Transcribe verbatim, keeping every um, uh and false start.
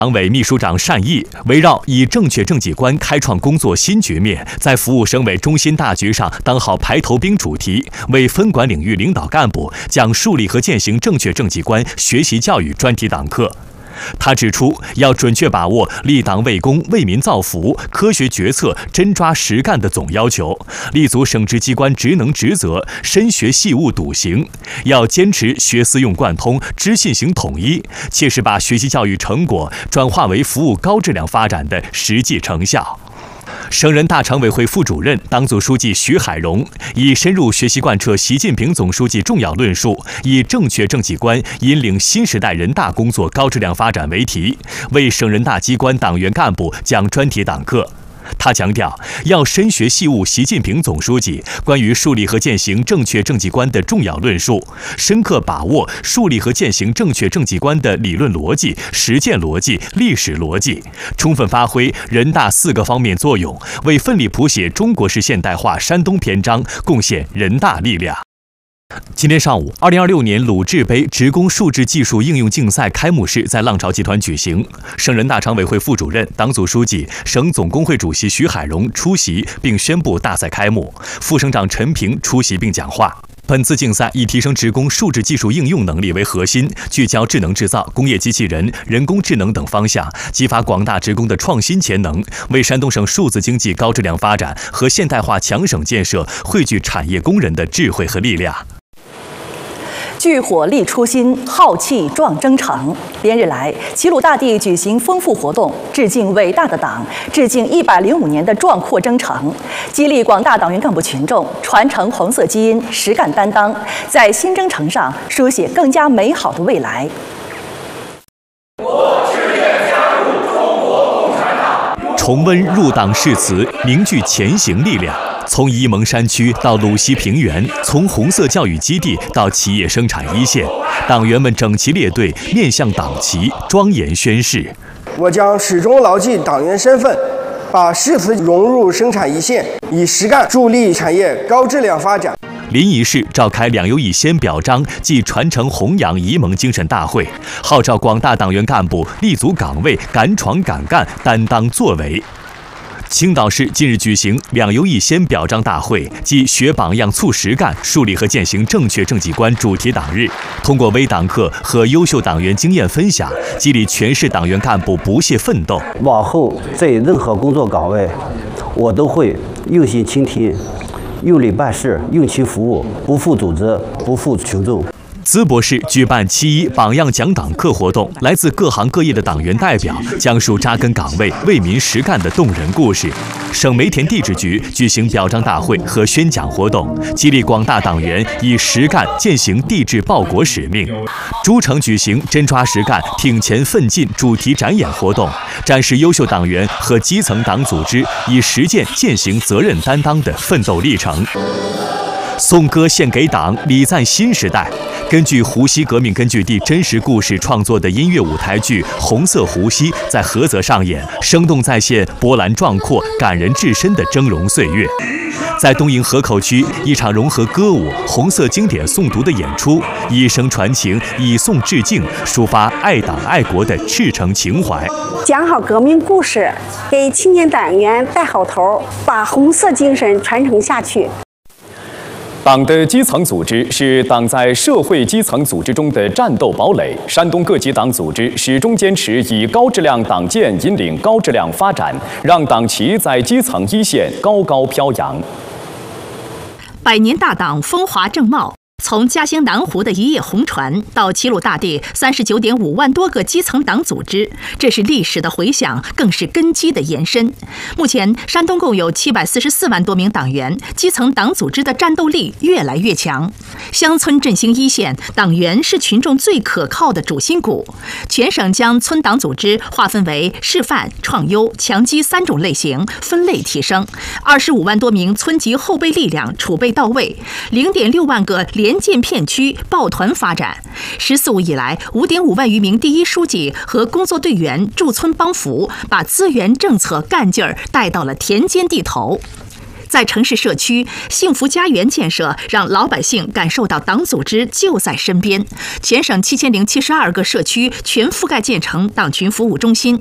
党委秘书长单毅围绕以正确政绩观开创工作新局面，在服务省委中心大局上当好排头兵主题，为分管领域领导干部讲树立和践行正确政绩观学习教育专题党课。他指出，要准确把握立党为公、为民造福、科学决策、真抓实干的总要求，立足省直机关职能职责，深学细务笃行。要坚持学思用贯通、知信行统一，切实把学习教育成果转化为服务高质量发展的实际成效。省人大常委会副主任、党组书记徐海荣以深入学习贯彻习近平总书记重要论述，以正确政绩观引领新时代人大工作高质量发展为题，为省人大机关党员干部讲专题党课。他强调，要深学细悟习近平总书记关于树立和践行正确政绩观的重要论述，深刻把握树立和践行正确政绩观的理论逻辑、实践逻辑、历史逻辑，充分发挥人大四个方面作用，为奋力谱写中国式现代化山东篇章贡献人大力量。今天上午，二零二六年鲁智杯职工数字技术应用竞赛开幕式在浪潮集团举行。省人大常委会副主任、党组书记、省总工会主席徐海荣出席并宣布大赛开幕，副省长陈平出席并讲话。本次竞赛以提升职工数字技术应用能力为核心，聚焦智能制造、工业机器人、人工智能等方向，激发广大职工的创新潜能，为山东省数字经济高质量发展和现代化强省建设汇聚产业工人的智慧和力量。 聚火力初心，浩气壮征程。连日来，齐鲁大地举行丰富活动，致敬伟大的党，致敬一百零五年的壮阔征程，激励广大党员干部群众传承红色基因，实干担当，在新征程上书写更加美好的未来。 我志愿加入中国共产党。 重温入党誓词，凝聚前行力量。从沂蒙山区到鲁西平原，从红色教育基地到企业生产一线，党员们整齐列队，面向党旗，庄严宣誓。 我将始终牢记党员身份，把誓词融入生产一线，以实干助力产业高质量发展。 临沂市召开两优一先表彰暨传承弘扬沂蒙精神大会，号召广大党员干部立足岗位，敢闯敢干，担当作为。青岛市近日举行两优一先表彰大会暨学榜样促实干树立和践行正确政绩观主题党日，通过微党课和优秀党员经验分享，激励全市党员干部不懈奋斗。 往后在任何工作岗位，我都会用心倾听，用力办事，用心服务，不负组织，不负群众。 淄博市举办七一榜样讲党课活动，来自各行各业的党员代表讲述扎根岗位、为民实干的动人故事。省煤田地质局举行表彰大会和宣讲活动，激励广大党员以实干践行地质报国使命。诸城举行真抓实干、挺前奋进主题展演活动，展示优秀党员和基层党组织以实践践行责任担当的奋斗历程。颂歌献给党，礼赞新时代。根据湖西革命根据地真实故事创作的音乐舞台剧《红色湖西》在菏泽上演，生动再现波澜壮阔、感人至深的峥嵘岁月。在东营河口区，一场融合歌舞、红色经典诵读的演出，以声传情，以颂致敬，抒发爱党爱国的赤诚情怀。 讲好革命故事，给青年党员带好头，把红色精神传承下去。 党的基层组织是党在社会基层组织中的战斗堡垒。山东各级党组织始终坚持以高质量党建引领高质量发展，让党旗在基层一线高高飘扬。 百年大党风华正茂。从嘉兴南湖的一叶红船到齐鲁大地三十九点五万多个基层党组织，这是历史的回响，更是根基的延伸。目前，山东共有七百四十四万多名党员，基层党组织的战斗力越来越强。乡村振兴一线，党员是群众最可靠的主心骨。全省将村党组织划分为示范、创优、强基三种类型，分类提升。二十五万多名村级后备力量储备到位，零点六万个联建片区抱团发展。十四五以来，五点五万余名第一书记和工作队员驻村帮扶，把资源政策干劲儿带到了田间地头。 在城市社区，幸福家园建设让老百姓感受到党组织就在身边。全省七千零七十二个社区全覆盖建成党群服务中心，